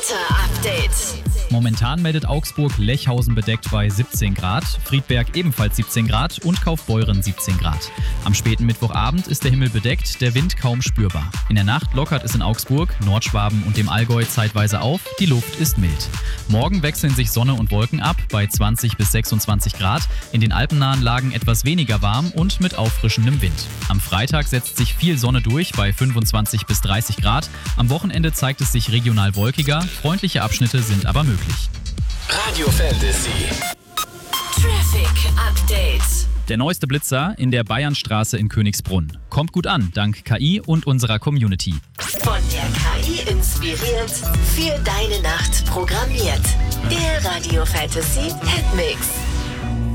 Wetter-Update. Momentan meldet Augsburg-Lechhausen bedeckt bei 17 Grad, Friedberg ebenfalls 17 Grad und Kaufbeuren 17 Grad. Am späten Mittwochabend ist der Himmel bedeckt, der Wind kaum spürbar. In der Nacht lockert es in Augsburg, Nordschwaben und dem Allgäu zeitweise auf, die Luft ist mild. Morgen wechseln sich Sonne und Wolken ab bei 20 bis 26 Grad, in den alpennahen Lagen etwas weniger warm und mit auffrischendem Wind. Am Freitag setzt sich viel Sonne durch bei 25 bis 30 Grad, am Wochenende zeigt es sich regional wolkiger, freundliche Abschnitte sind aber möglich. Radio Fantasy. Traffic Update. Der neueste Blitzer in der Bayernstraße in Königsbrunn. Kommt gut an, dank KI und unserer Community. Von der KI inspiriert, für deine Nacht programmiert. Der Radio Fantasy Hitmix.